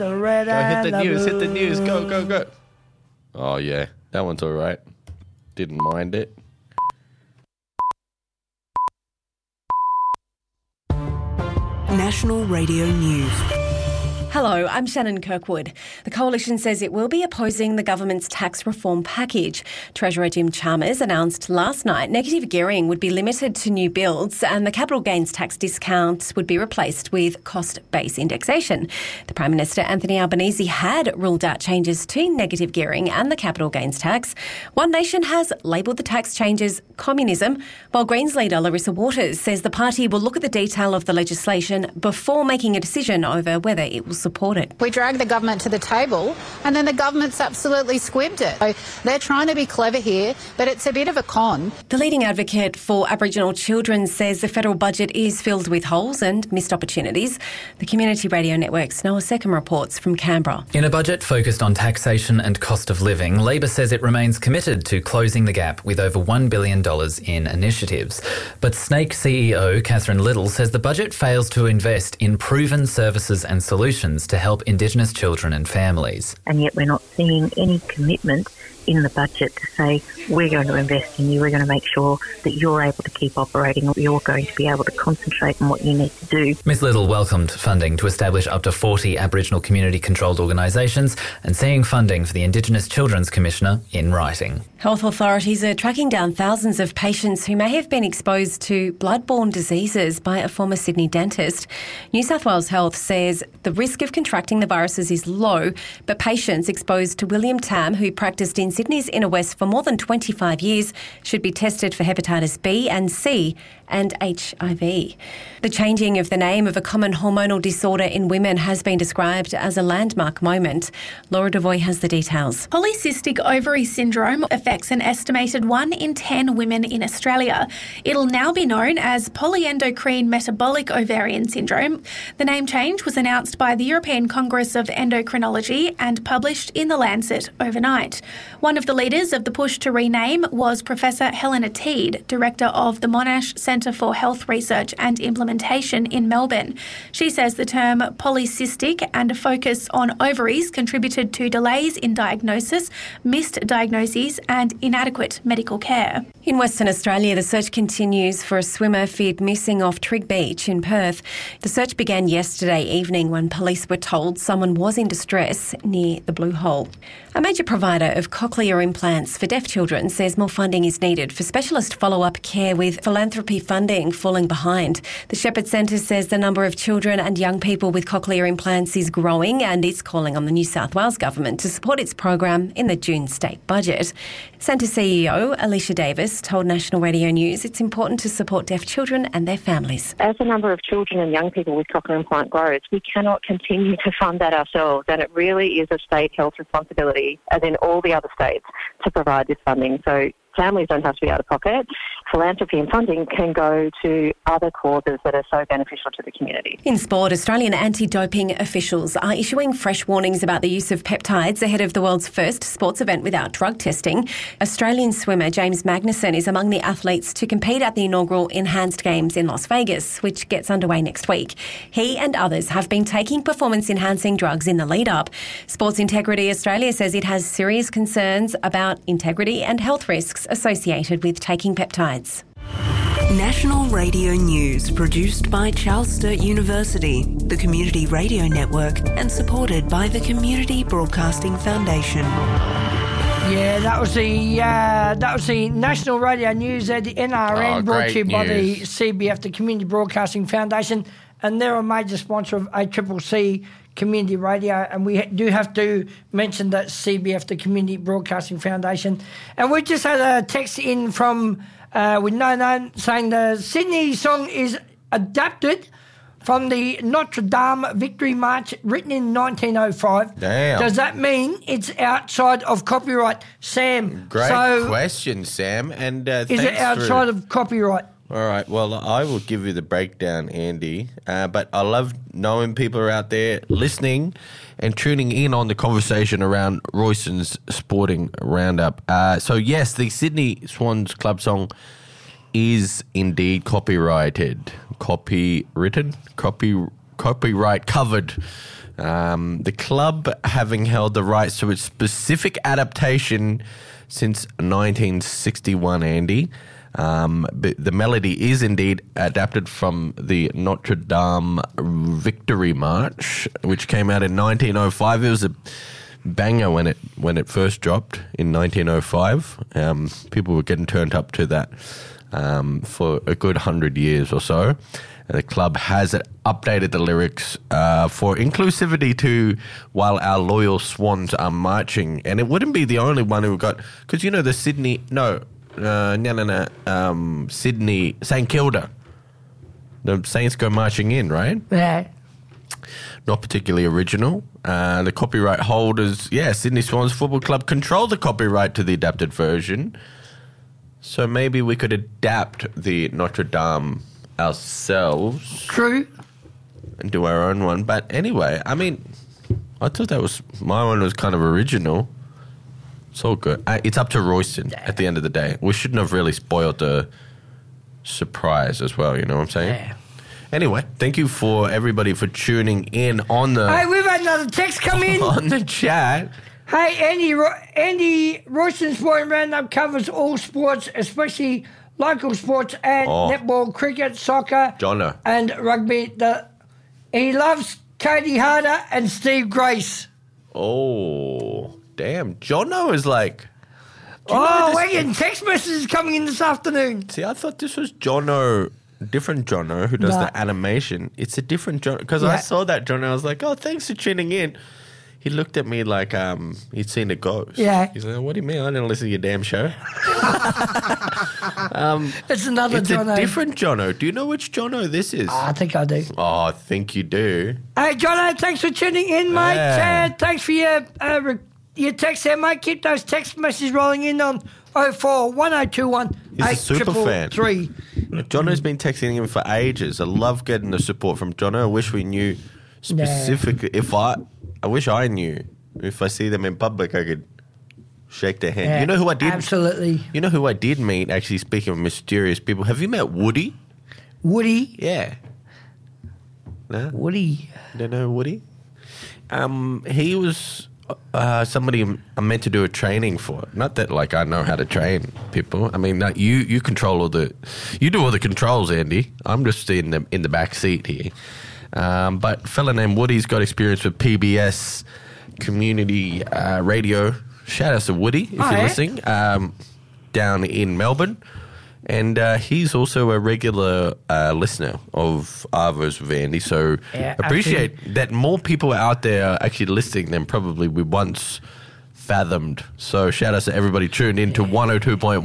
The red Go, hit the and news, hit the blue. news. Go, go, go. Oh, yeah. That one's all right. Didn't mind it. National Radio News. Hello, I'm Shannon Kirkwood. The Coalition says it will be opposing the government's tax reform package. Treasurer Jim Chalmers announced last night negative gearing would be limited to new builds and the capital gains tax discount would be replaced with cost-based indexation. The Prime Minister Anthony Albanese had ruled out changes to negative gearing and the capital gains tax. One Nation has labelled the tax changes communism, while Greens leader Larissa Waters says the party will look at the detail of the legislation before making a decision over whether it will support it. We dragged the government to the table and then the government's absolutely squibbed it. So they're trying to be clever here, but it's a bit of a con. The leading advocate for Aboriginal children says the federal budget is filled with holes and missed opportunities. The Community Radio Network's Noah Seckham reports from Canberra. In a budget focused on taxation and cost of living, Labor says it remains committed to closing the gap with over $1 billion in initiatives. But Snake CEO Catherine Little says the budget fails to invest in proven services and solutions to help Indigenous children and families. And yet we're not seeing any commitment in the budget to say we're going to invest in you, we're going to make sure that you're able to keep operating, or you're going to be able to concentrate on what you need to do. Ms Little welcomed funding to establish up to 40 Aboriginal community-controlled organisations and seeing funding for the Indigenous Children's Commissioner in writing. Health authorities are tracking down thousands of patients who may have been exposed to blood-borne diseases by a former Sydney dentist. New South Wales Health says the risk of contracting the viruses is low, but patients exposed to William Tam, who practised in Sydney's Inner West for more than 25 years, should be tested for hepatitis B and C and HIV. The changing of the name of a common hormonal disorder in women has been described as a landmark moment. Laura Devoy has the details. Polycystic ovary syndrome affects an estimated 1 in 10 women in Australia. It'll now be known as polyendocrine metabolic ovarian syndrome. The name change was announced by the European Congress of Endocrinology and published in The Lancet overnight. One of the leaders of the push to rename was Professor Helena Teed, Director of the Monash Centre for Health Research and Implementation in Melbourne. She says the term polycystic and a focus on ovaries contributed to delays in diagnosis, missed diagnoses and inadequate medical care. In Western Australia, the search continues for a swimmer feared missing off Trigg Beach in Perth. The search began yesterday evening when police were told someone was in distress near the Blue Hole. A major provider of cochlear implants for deaf children says more funding is needed for specialist follow-up care, with philanthropy funding falling behind. The Shepherd Centre says the number of children and young people with cochlear implants is growing and is calling on the New South Wales Government to support its program in the June state budget. Centre CEO Alicia Davis told National Radio News it's important to support deaf children and their families. As the number of children and young people with cochlear implant grows, we cannot continue to fund that ourselves, and it really is a state health responsibility, as in all the other states, to provide this funding. So families don't have to be out of pocket. Philanthropy and funding can go to other causes that are so beneficial to the community. In sport, Australian anti-doping officials are issuing fresh warnings about the use of peptides ahead of the world's first sports event without drug testing. Australian swimmer James Magnussen is among the athletes to compete at the inaugural Enhanced Games in Las Vegas, which gets underway next week. He and others have been taking performance-enhancing drugs in the lead-up. Sports Integrity Australia says it has serious concerns about integrity and health risks associated with taking peptides. National Radio News, produced by Charles Sturt University, the Community Radio Network, and supported by the Community Broadcasting Foundation. Yeah, that was the National Radio News at the NRN, brought to you by the CBF, the Community Broadcasting Foundation, and they're a major sponsor of ACCC Community Radio, and we do have to mention that CBF, the Community Broadcasting Foundation. And we just had a text in from with no name saying the Sydney song is adapted from the Notre Dame Victory March written in 1905. Damn. Does that mean it's outside of copyright? Sam. Great question, Sam. And is it outside of copyright? All right, well, I will give you the breakdown, Andy. But I love knowing people are out there listening and tuning in on the conversation around Royston's Sporting Roundup. So, yes, the Sydney Swans Club song is indeed copyrighted. Copyright covered The club having held the rights to its specific adaptation since 1961, Andy. But the melody is indeed adapted from the Notre Dame Victory March, which came out in 1905. It was a banger when it first dropped in 1905. People were getting turned up to that for a good 100 years or so. And the club has updated the lyrics for inclusivity to While Our Loyal Swans Are Marching. And it wouldn't be the only one who got... Because, you know, the Sydney... Sydney... St Kilda. The Saints go marching in, right? Yeah. Not particularly original. The copyright holders... Yeah, Sydney Swans Football Club control the copyright to the adapted version. So maybe we could adapt the Notre Dame... ourselves. True. And do our own one. But anyway, I mean, I thought my one was kind of original. It's all good. It's up to Royston at the end of the day. We shouldn't have really spoiled the surprise as well, you know what I'm saying? Yeah. Anyway, thank you for everybody for tuning in on the... Hey, we've had another text come in. On the chat. Hey, Andy Royston Sporting Roundup covers all sports, especially... local sports and netball, cricket, soccer, Jono. and rugby. He loves Katie Harder and Steve Grace. Oh, damn. Jono is like... We're getting text messages coming in this afternoon. See, I thought this was Jono, different Jono, who does the animation. It's a different Jono. Because I saw that Jono, I was like, oh, thanks for tuning in. He looked at me like he'd seen a ghost. Yeah. He's like, what do you mean? I didn't listen to your damn show. It's another Jono. It's a different Jono. Do you know which Jono this is? I think I do. Oh, I think you do. Hey, Jono, thanks for tuning in, mate. Yeah. Thanks for your text there, mate. Keep those text messages rolling in on 04 1021 He's a super fan. 3. Jono's been texting him for ages. I love getting the support from Jono. I wish we knew specifically. I wish I knew. If I see them in public, I could shake their hand. Yeah, you know who I did? Absolutely. You know who I did meet, actually, speaking of mysterious people? Have you met Woody? Woody? Yeah. No? Woody. Don't know Woody? He was somebody I'm meant to do a training for. Not that, like, I know how to train people. I mean, you control you do all the controls, Andy. I'm just in the back seat here. But a fella named Woody's got experience with PBS community radio. Shout out to Woody if you're listening. Down in Melbourne. And he's also a regular listener of Arvos with Andy. So appreciate that more people out there are actually listening than probably we once fathomed. So shout out to everybody tuned in to 102.1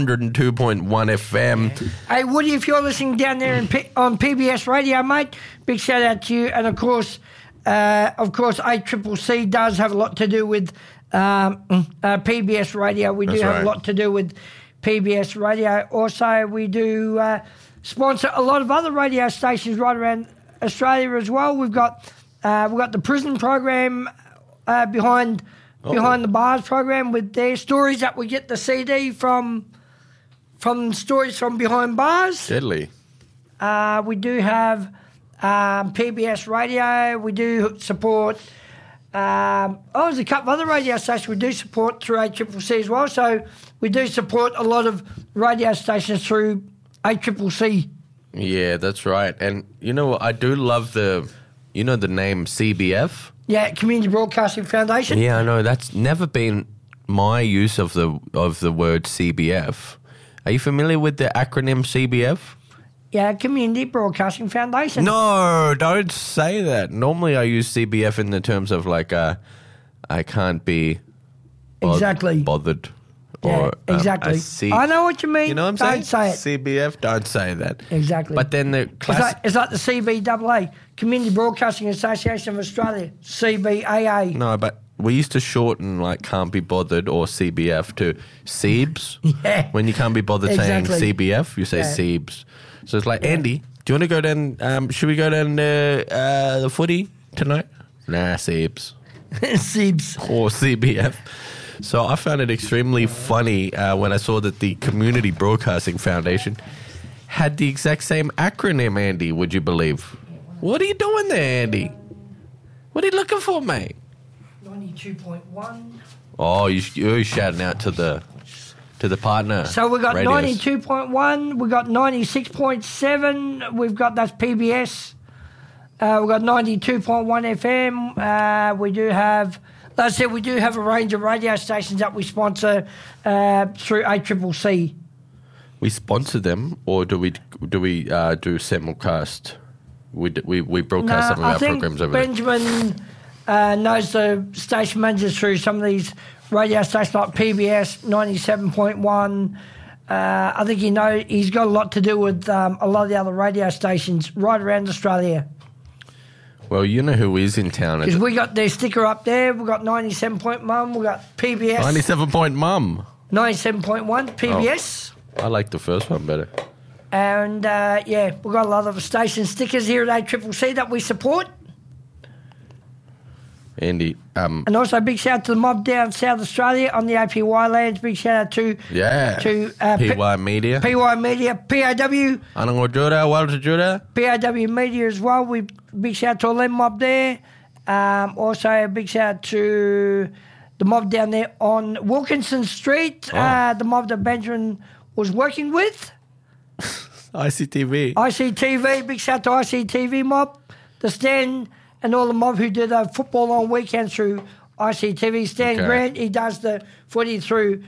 FM. Hey, Woody, if you're listening down there on PBS Radio, mate, big shout out to you. And of course, ACCC does have a lot to do with PBS Radio. We do have a lot to do with PBS Radio. Also, we do sponsor a lot of other radio stations right around Australia as well. We've got the prison program behind the bars program with their stories that we get the CD from Stories from Behind Bars. Deadly. We do have PBS Radio. We do support. There's a couple of other radio stations we do support through ACCC as well. So we do support a lot of radio stations through ACCC. Yeah, that's right. And you know what? I do love the name CBF. Yeah, Community Broadcasting Foundation. Yeah, I know. That's never been my use of the word CBF. Are you familiar with the acronym CBF? Yeah, Community Broadcasting Foundation. No, don't say that. Normally I use CBF in the terms of like I can't be bothered. Yeah, exactly. I know what you mean. You know what I'm saying? Don't say it. CBF, don't say that. Exactly. But then the it's like the CBAA, Community Broadcasting Association of Australia, CBAA. No, but we used to shorten like can't be bothered or CBF to CBS. Yeah. When you can't be bothered saying CBF, you say CBS. So it's like, Andy, do you want to go down, should we go down the footy tonight? Nah, CBS. CBS. Or CBF. So I found it extremely funny when I saw that the Community Broadcasting Foundation had the exact same acronym, Andy, would you believe? What are you doing there, Andy? What are you looking for, mate? 92.1. Oh, you're shouting out to the partner. So we've got radios. 92.1, we've got 96.7, we've got that's PBS, we've got 92.1 FM, we do have, like I said, we do have a range of radio stations that we sponsor through ACCC. We sponsor them, or do we do simulcast? We broadcast some of our programs over there. Benjamin knows the station managers through some of these radio stations like PBS 97.1. I think he's got a lot to do with a lot of the other radio stations right around Australia. Well, you know who is in town. Because we got their sticker up there. We've got 97.1. We've got PBS. 97.1. 97.1 PBS. Oh, I like the first one better. And, we've got a lot of station stickers here at ACCC that we support. Andy. And also a big shout out to the mob down South Australia on the APY lands. Big shout out to PY Media. PY Media, PAW. PAW Media as well. Big shout out to all them mob there. Also a big shout out to the mob down there on Wilkinson Street. The mob that Benjamin was working with. ICTV. Big shout out to ICTV mob. The Stan and all the mob who did football on weekends through ICTV. Stan Grant, he does the footy through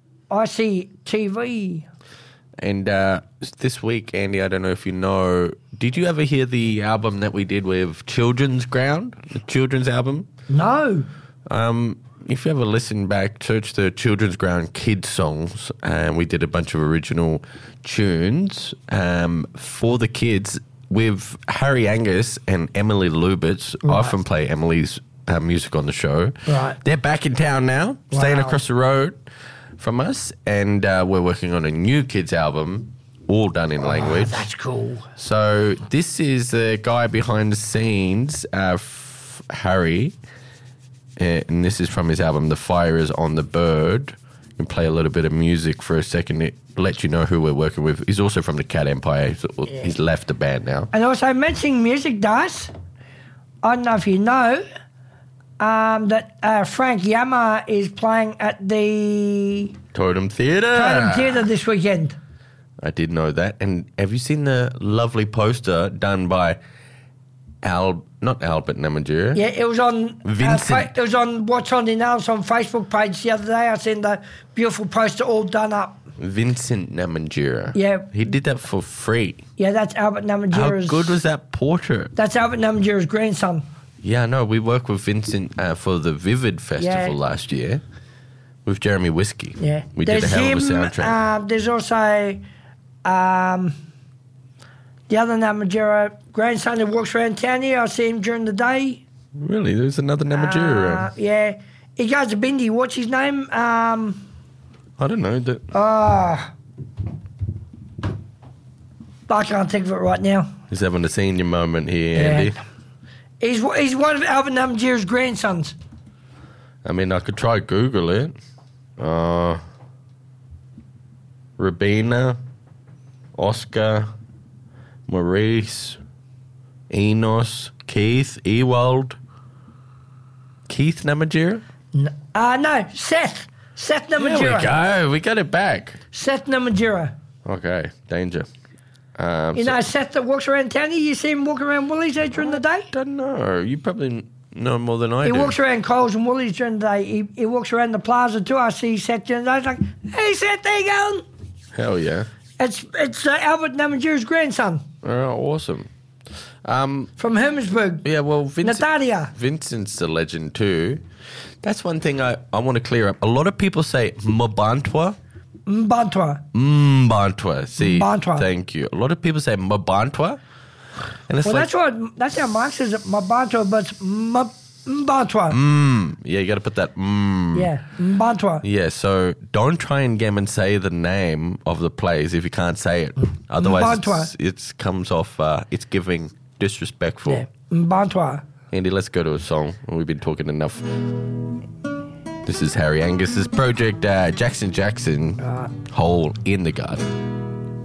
ICTV. And this week, Andy, I don't know if you know, did you ever hear the album that we did with Children's Ground, the children's album? No. If you ever listen back, search the Children's Ground kids songs, and we did a bunch of original tunes for the kids with Harry Angus and Emily Lubitz. Right. I often play Emily's music on the show. Right. They're back in town now, staying across the road from us, and we're working on a new kids album, all done in language. That's cool. So this is the guy behind the scenes, Harry, and this is from his album, The Fire is on the Bird. You can play a little bit of music for a second to let you know who we're working with. He's also from the Cat Empire. He's left the band now. And also mentioning music, Das, I don't know if you know that Frank Yama is playing at the Totem Theatre this weekend. I did know that. And have you seen the lovely poster done by not Albert Namatjira? Yeah, it was on Vincent. it was on What's on the Nails on Facebook page the other day. I seen the beautiful poster all done up. Vincent Namatjira. Yeah. He did that for free. Yeah, that's Albert Namatjira's... How good was that portrait? That's Albert Namatjira's grandson. Yeah, no, we worked with Vincent for the Vivid Festival last year with Jeremy Whiskey. Yeah. We did a hell of a soundtrack. There's also the other Namatjira grandson who walks around town here. I see him during the day. Really? There's another Namatjira around? Yeah. He goes to Bindi. What's his name? I don't know. I can't think of it right now. He's having a senior moment here, Andy. He's one of Albert Namatjira's grandsons. I mean, I could try Google it. Rabina, Oscar, Maurice, Enos, Keith, Ewald. Keith Namatjira? No, Seth. Seth Namatjira. There we go. We got it back. Seth Namatjira. Okay, danger. You know Seth that walks around town here? You see him walking around Woolies during the day? I don't know. You probably know more than I do. He walks around Coles and Woolies during the day. He walks around the plaza too. I see Seth during the day. He's like, hey, Seth, there you going? Hell yeah. It's Albert Namatjira's grandson. Oh, awesome. From Hermannsburg. Yeah, well, Natalia. Vincent's a legend too. That's one thing I want to clear up. A lot of people say Mbantwa. Mbantwa. See, Mbantwa. Thank you. A lot of people say Mbantwa. And it's that's how Mark says it, Mbantwa, but it's Mbantwa. Yeah, you got to put that Yeah, Mbantwa. Yeah, so don't try and get and say the name of the place if you can't say it. Otherwise, it comes off, it's giving disrespectful. Yeah, Mbantwa. Andy, let's go to a song. We've been talking enough. This is Harry Angus's project, Jackson, Hole in the Garden.